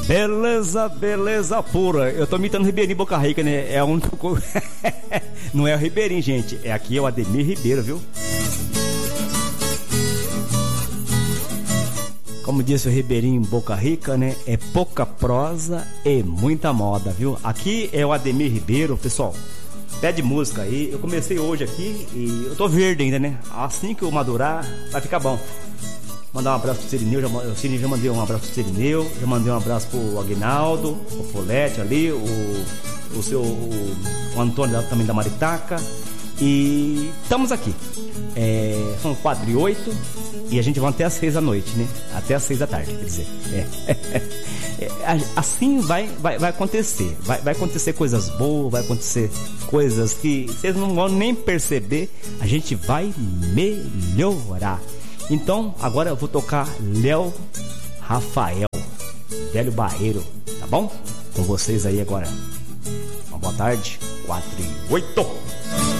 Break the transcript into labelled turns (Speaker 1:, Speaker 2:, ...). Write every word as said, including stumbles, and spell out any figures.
Speaker 1: Beleza, beleza pura. Eu tô imitando o Ribeirinho Boca Rica, né? É o único. Não é o Ribeirinho, gente. É aqui é o Ademir Ribeiro, viu? Como disse o Ribeirinho Boca Rica, né? É pouca prosa e muita moda, viu? Aqui é o Ademir Ribeiro, pessoal. Pede música aí. Eu comecei hoje aqui e eu tô verde ainda, né? Assim que eu madurar, vai ficar bom. Mandar um abraço pro Cirineu, já, o Cirineu já mandei um abraço pro Cirineu, já mandei um abraço pro Aguinaldo, o Folete ali, o, o seu o, o Antônio também da Maritaca. E estamos aqui. É, são quatro e oito e a gente vai até às seis da noite, né? Até às seis da tarde, quer dizer. É. É, assim vai, vai, vai acontecer. Vai, vai acontecer coisas boas, vai acontecer coisas que vocês não vão nem perceber. A gente vai melhorar. Então, agora eu vou tocar Léo Rafael, Velho Barreiro, tá bom? Com vocês aí agora. Uma boa tarde, quatro e oito.